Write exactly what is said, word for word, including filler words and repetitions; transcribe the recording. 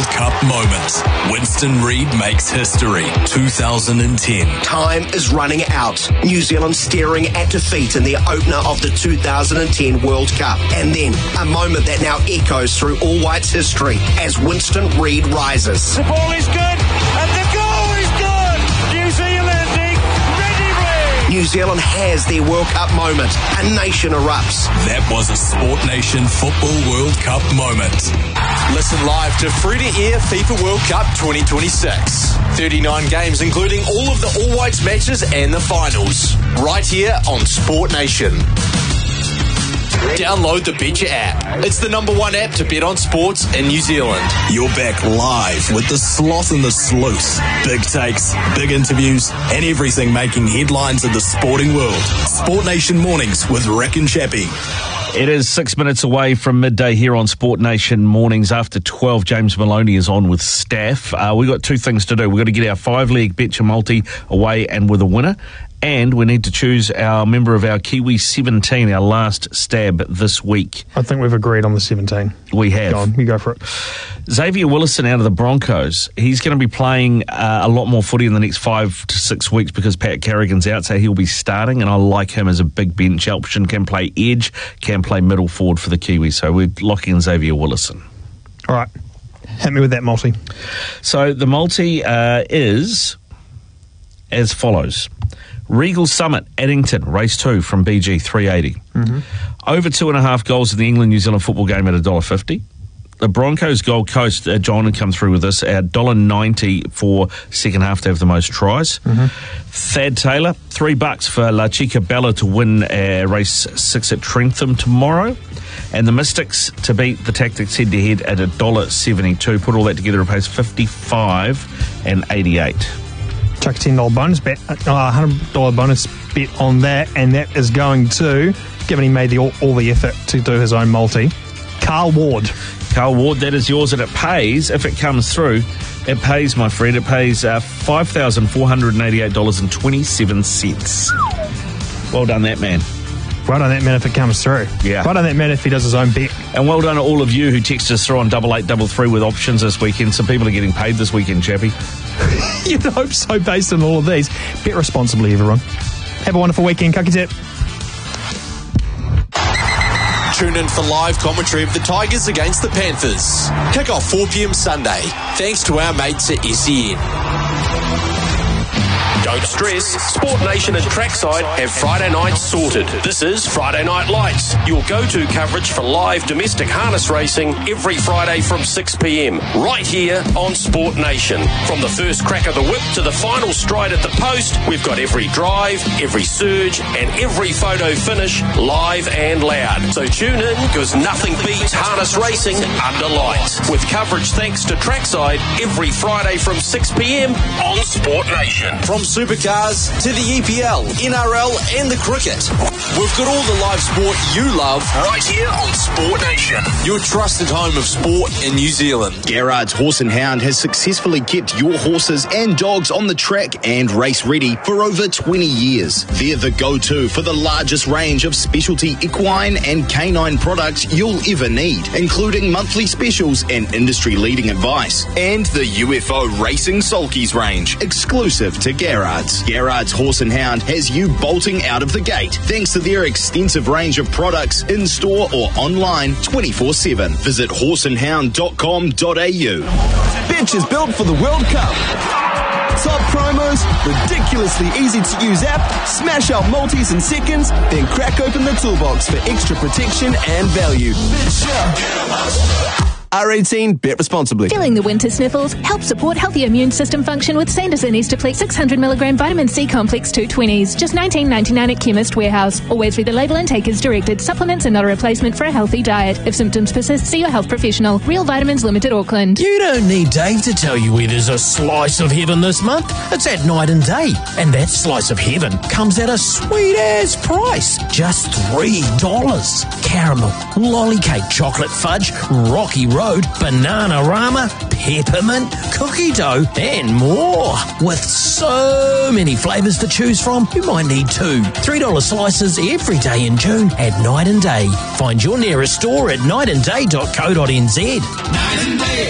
World Cup moment. Winston Reid makes history. two thousand ten. Time is running out. New Zealand staring at defeat in their opener of the two thousand ten World Cup. And then a moment that now echoes through All Whites history as Winston Reid rises. The ball is good and the goal is good. New Zealand incredibly. New Zealand has their World Cup moment. A nation erupts. That was a Sport Nation Football World Cup moment. Listen live to free-to-air FIFA World Cup twenty twenty-six. thirty-nine games, including all of the All Whites matches and the finals. Right here on Sport Nation. Download the Betcha app. It's the number one app to bet on sports in New Zealand. You're back live with the Sloth and the Sleuth. Big takes, big interviews, and everything making headlines in the sporting world. Sport Nation Mornings with Rick and Chappie. It is six minutes away from midday here on Sport Nation Mornings. After twelve, James Maloney is on with staff. Uh, we've got two things to do. We've got to get our five-leg Betcha multi away and with a winner. And we need to choose our member of our Kiwi seventeen, our last stab this week. I think we've agreed on the seventeen. We have. Go on, you go for it. Xavier Willison out of the Broncos. He's going to be playing uh, a lot more footy in the next five to six weeks because Pat Carrigan's out, so he'll be starting, and I like him as a big bench option. Can play edge, can play middle forward for the Kiwis. So we're locking in Xavier Willison. All right. Hit me with that multi. So the multi uh, is as follows. Regal Summit, Addington, race two from B G, three eighty. Mm-hmm. Over two and a half goals in the England-New Zealand football game at one dollar fifty. The Broncos Gold Coast, uh, John had come through with this, at one dollar ninety for second half to have the most tries. Mm-hmm. Thad Taylor, three bucks for La Chica Bella to win uh, race six at Trentham tomorrow. And the Mystics to beat the Tactics head-to-head at one dollar seventy-two. Put all that together, it pays fifty-five and eighty-eight. Chuck a ten dollars bonus bet, uh, one hundred dollars bonus bet on that, and that is going to, given he made the, all, all the effort to do his own multi, Carl Ward. Carl Ward, that is yours, and it pays, if it comes through, it pays, my friend, it pays uh, five thousand four hundred eighty-eight dollars and twenty-seven cents. Well done, that man. Well done, that man, if it comes through. Yeah. Well done, that man, if he does his own bet. And well done to all of you who text us through on double eight double three with options this weekend. Some people are getting paid this weekend, Chappie. You'd hope so, based on all of these. Bet responsibly, everyone. Have a wonderful weekend, Kuki Tip. Tune in for live commentary of the Tigers against the Panthers. Kick off four p.m. Sunday. Thanks to our mates at S E N. Don't stress, Sport Nation and Trackside have Friday nights sorted. This is Friday Night Lights, your go-to coverage for live domestic harness racing every Friday from six p.m. right here on Sport Nation. From the first crack of the whip to the final stride at the post, we've got every drive, every surge and every photo finish live and loud. So tune in, because nothing beats harness racing under lights. With coverage thanks to Trackside every Friday from six p.m. on Sport Nation. From supercars to the E P L, N R L and the cricket. We've got all the live sport you love right here on Sport Nation. Your trusted home of sport in New Zealand. Gerrard's Horse and Hound has successfully kept your horses and dogs on the track and race ready for over twenty years. They're the go-to for the largest range of specialty equine and canine products you'll ever need, including monthly specials and industry-leading advice. And the U F O Racing Sulkies range, exclusive to Gerrard's. Gerrard's Horse and Hound has you bolting out of the gate thanks to their extensive range of products in-store or online twenty-four seven. Visit horse and hound dot com dot a u. Bench is built for the World Cup. Top promos, ridiculously easy to use app, smash out multis in seconds, then crack open the toolbox for extra protection and value. R eighteen, bet responsibly. Filling the winter sniffles, help support healthy immune system function with Sanderson Estaplex six hundred milligram vitamin C complex two twenties. Just nineteen ninety-nine at Chemist Warehouse. Always read the label and take as directed. Supplements are not a replacement for a healthy diet. If symptoms persist, see your health professional. Real Vitamins Limited, Auckland. You don't need Dave to tell you where there's a slice of heaven this month. It's at Night and Day. And that slice of heaven comes at a sweet-ass price. Just three dollars. Caramel, lolly cake, chocolate fudge, Rocky Road, Banana-rama, peppermint, cookie dough, and more. With so many flavours to choose from, you might need two. three dollar slices every day in June at Night and Day. Find your nearest store at night and day dot co dot n z. Night and Day.